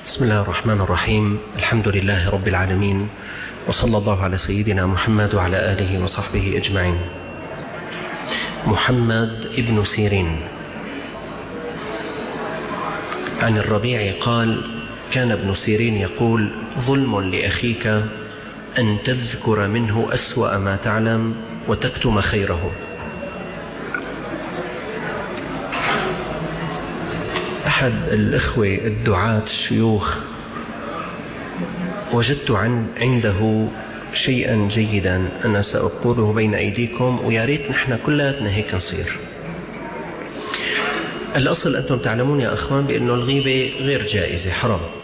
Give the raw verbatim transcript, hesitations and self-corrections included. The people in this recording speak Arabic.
بسم الله الرحمن الرحيم. الحمد لله رب العالمين، وصلى الله على سيدنا محمد وعلى آله وصحبه أجمعين. محمد ابن سيرين عن الربيع قال: كان ابن سيرين يقول: ظلم لأخيك أن تذكر منه أسوأ ما تعلم وتكتم خيره. أحد الإخوة الدعاة الشيوخ وجدت عنده شيئا جيدا أنا سأقوله بين أيديكم، ويا ريت نحن كلاتنا هيك نصير. الأصل أنتم تعلمون يا أخوان بأنه الغيبة غير جائزة، حرام.